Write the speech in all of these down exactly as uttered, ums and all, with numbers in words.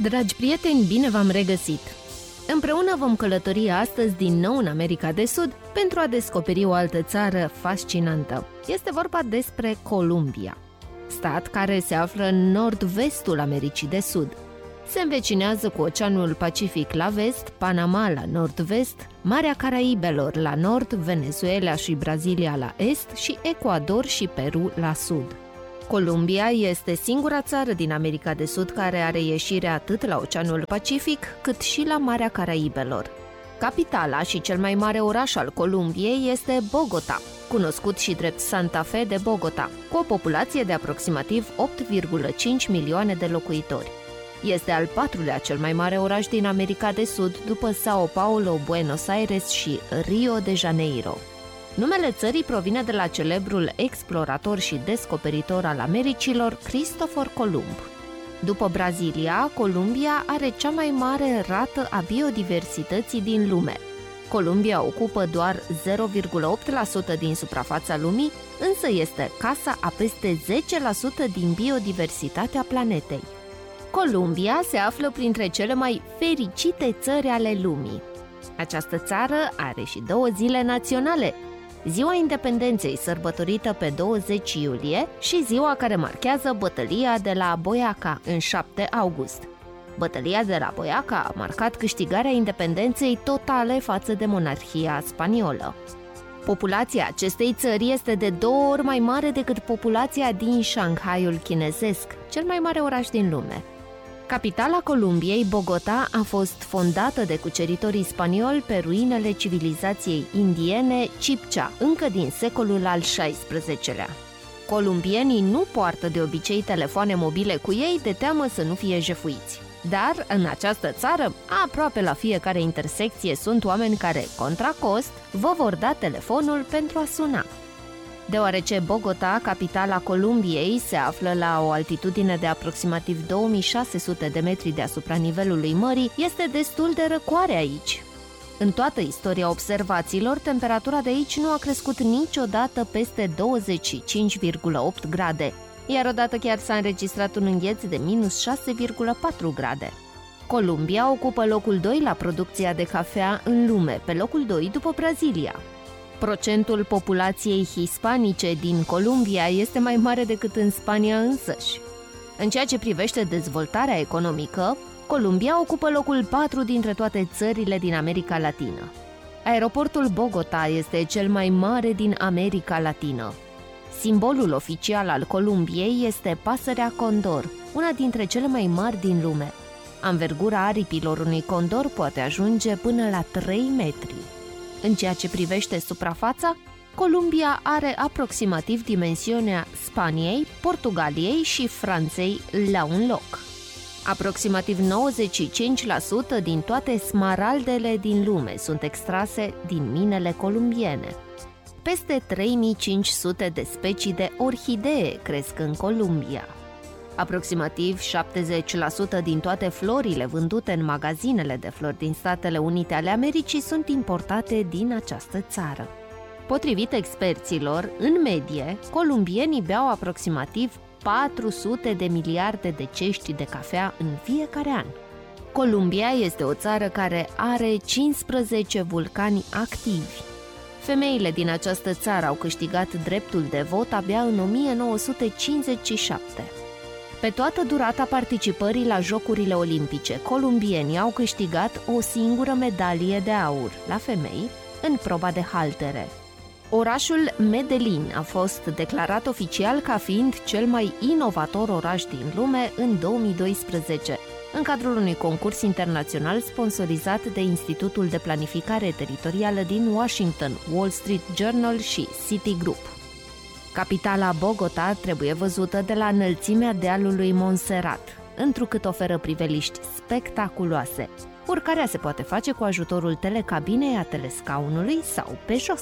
Dragi prieteni, bine v-am regăsit! Împreună vom călători astăzi din nou în America de Sud pentru a descoperi o altă țară fascinantă. Este vorba despre Columbia, stat care se află în nord-vestul Americii de Sud. Se învecinează cu Oceanul Pacific la vest, Panama la nord-vest, Marea Caraibelor la nord, Venezuela și Brazilia la est și Ecuador și Peru la sud. Columbia este singura țară din America de Sud care are ieșire atât la Oceanul Pacific cât și la Marea Caraibelor. Capitala și cel mai mare oraș al Columbiei este Bogota, cunoscut și drept Santa Fe de Bogota, cu o populație de aproximativ opt virgulă cinci milioane de locuitori. Este al patrulea cel mai mare oraș din America de Sud, după Sao Paulo, Buenos Aires și Rio de Janeiro. Numele țării provine de la celebrul explorator și descoperitor al Americilor, Cristofor Columb. După Brazilia, Columbia are cea mai mare rată a biodiversității din lume. Columbia ocupă doar zero virgulă opt la sută din suprafața lumii, însă este casa a peste zece la sută din biodiversitatea planetei. Columbia se află printre cele mai fericite țări ale lumii. Această țară are și două zile naționale: Ziua Independenței, sărbătorită pe douăzeci iulie, și ziua care marchează bătălia de la Boyaca, în șapte august. Bătălia de la Boyaca a marcat câștigarea independenței totale față de monarhia spaniolă. Populația acestei țări este de două ori mai mare decât populația din Shanghaiul chinezesc, cel mai mare oraș din lume. Capitala Columbiei, Bogota, a fost fondată de cuceritorii spanioli pe ruinele civilizației indiene Chibcha, încă din secolul al șaisprezecelea. Columbienii nu poartă de obicei telefoane mobile cu ei de teamă să nu fie jefuiți. Dar, în această țară, aproape la fiecare intersecție sunt oameni care, contra cost, vă vor da telefonul pentru a suna. Deoarece Bogota, capitala Columbiei, se află la o altitudine de aproximativ două mii șase sute de metri deasupra nivelului mării, este destul de răcoare aici. În toată istoria observațiilor, temperatura de aici nu a crescut niciodată peste douăzeci și cinci virgulă opt grade, iar odată chiar s-a înregistrat un îngheț de minus șase virgulă patru grade. Columbia ocupă locul doi la producția de cafea în lume, pe locul doi după Brazilia. Procentul populației hispanice din Columbia este mai mare decât în Spania însăși. În ceea ce privește dezvoltarea economică, Columbia ocupă locul patru dintre toate țările din America Latină. Aeroportul Bogota este cel mai mare din America Latină. Simbolul oficial al Columbiei este pasărea condor, una dintre cele mai mari din lume. Anvergura aripilor unui condor poate ajunge până la trei metri. În ceea ce privește suprafața, Columbia are aproximativ dimensiunea Spaniei, Portugaliei și Franței la un loc. Aproximativ nouăzeci și cinci la sută din toate smaraldele din lume sunt extrase din minele columbiene. Peste trei mii cinci sute de specii de orhidee cresc în Columbia. Aproximativ șaptezeci la sută din toate florile vândute în magazinele de flori din Statele Unite ale Americii sunt importate din această țară. Potrivit experților, în medie, columbienii beau aproximativ patru sute de miliarde de cești de cafea în fiecare an. Columbia este o țară care are cincisprezece vulcani activi. Femeile din această țară au câștigat dreptul de vot abia în o mie nouă sute cincizeci și șapte. Pe toată durata participării la Jocurile Olimpice, columbienii au câștigat o singură medalie de aur, la femei, în proba de haltere. Orașul Medellin a fost declarat oficial ca fiind cel mai inovator oraș din lume în două mii doisprezece, în cadrul unui concurs internațional sponsorizat de Institutul de Planificare Teritorială din Washington, Wall Street Journal și Citigroup. Capitala Bogota trebuie văzută de la înălțimea dealului Montserrat, întrucât oferă priveliști spectaculoase. Urcarea se poate face cu ajutorul telecabinei a telescaunului sau pe jos.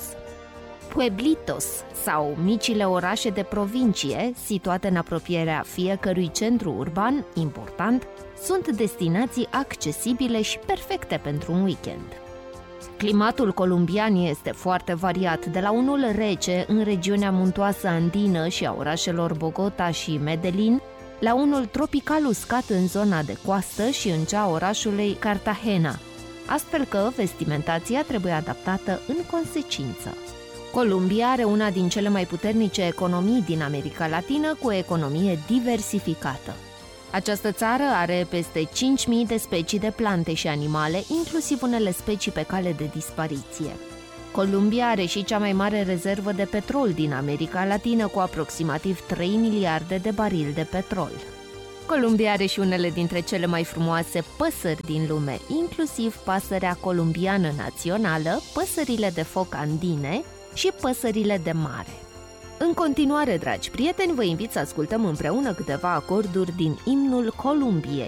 Pueblitos, sau micile orașe de provincie, situate în apropierea fiecărui centru urban important, sunt destinații accesibile și perfecte pentru un weekend. Climatul columbian este foarte variat, de la unul rece în regiunea muntoasă andină și a orașelor Bogota și Medellin, la unul tropical uscat în zona de coastă și în cea orașului Cartagena, astfel că vestimentația trebuie adaptată în consecință. Columbia are una din cele mai puternice economii din America Latină, cu o economie diversificată. Această țară are peste cinci mii de specii de plante și animale, inclusiv unele specii pe cale de dispariție. Columbia are și cea mai mare rezervă de petrol din America Latină, cu aproximativ trei miliarde de barili de petrol. Columbia are și unele dintre cele mai frumoase păsări din lume, inclusiv pasărea columbiană națională, păsările de foc andine și păsările de mare. În continuare, dragi prieteni, vă invit să ascultăm împreună câteva acorduri din imnul Columbiei.